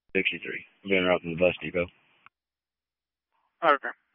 63. I'm being route from the bus depot. Okay.